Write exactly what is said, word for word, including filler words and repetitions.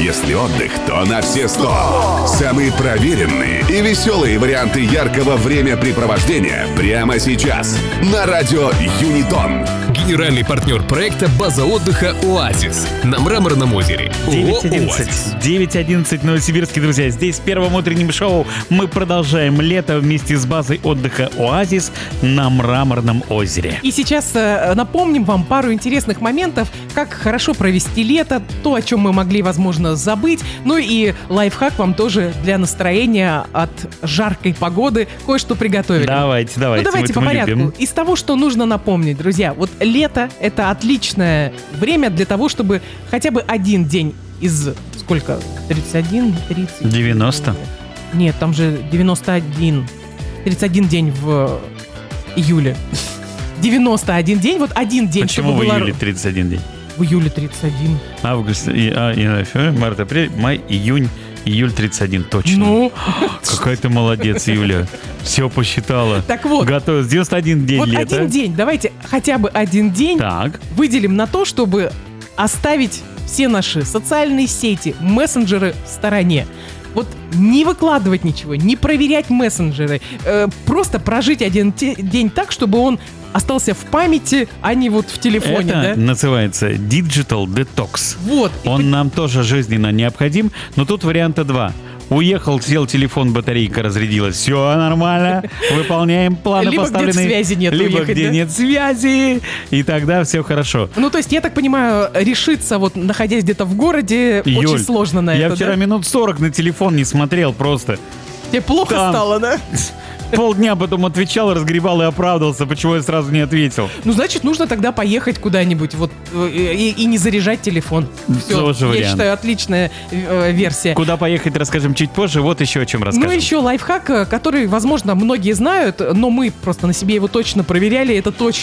если отдых, то на все сто. Самые проверенные и веселые варианты яркого времяпрепровождения прямо сейчас на радио Юнитон. Генеральный партнер проекта «База отдыха ОАЗИС» на Мраморном озере. девять одиннадцать. девять одиннадцать Новосибирске, друзья. Здесь в первом утреннем шоу мы продолжаем лето вместе с базой отдыха «Оазис» на Мраморном озере. И сейчас э, напомним вам пару интересных моментов, как хорошо провести лето, то, о чем мы могли, возможно, забыть. Ну и лайфхак вам тоже для настроения от жаркой погоды кое-что приготовили. Давайте, давайте. Ну давайте по порядку. Любим. Из того, что нужно напомнить, друзья, вот лето — это отличное время для того, чтобы хотя бы один день из сколько? тридцать один, тридцать девяносто. Нет, там же девяносто один. тридцать один день в июле. девяносто один день, вот один день. Почему в было... июле тридцать один день? В июле тридцать один. Август, и, а, январь, февраль, март, апрель, май, июнь, июль тридцать один, точно. Ну, какая ты молодец, Юля. Все посчитала. Так вот. Готовилась. девяносто один день вот лета. один день. Давайте хотя бы один день Так. выделим на то, чтобы оставить все наши социальные сети, мессенджеры в стороне. Вот не выкладывать ничего, не проверять мессенджеры. Э, просто прожить один те- день так, чтобы он остался в памяти, а не вот в телефоне. Это да? называется Digital Detox. Вот. И Он нам тоже жизненно необходим, но тут варианта два. Уехал, сел телефон, батарейка разрядилась. Все нормально, выполняем планы Либо поставленные. где связи нет Либо уехать, где да? нет связи, и тогда все хорошо. Ну, то есть, я так понимаю, решиться, вот находясь где-то в городе, Юль, очень сложно на я это, вчера да? минут сорок на телефон не смотрел просто. Тебе плохо Там. стало, да? Полдня потом отвечал, разгребал и оправдывался, почему я сразу не ответил. Ну, значит, нужно тогда поехать куда-нибудь вот э, и, и не заряжать телефон. Все, Тоже я вариант. считаю, отличная э, версия. Куда поехать, расскажем чуть позже. Вот еще о чем расскажем. Ну, еще лайфхак, э, который, возможно, многие знают, но мы просто на себе его точно проверяли. Это точно